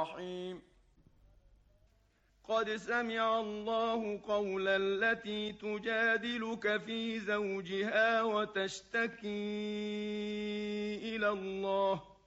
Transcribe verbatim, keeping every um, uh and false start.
الرحيم قد سمع الله قول التي تجادلك في زوجها وتشتكي إلى الله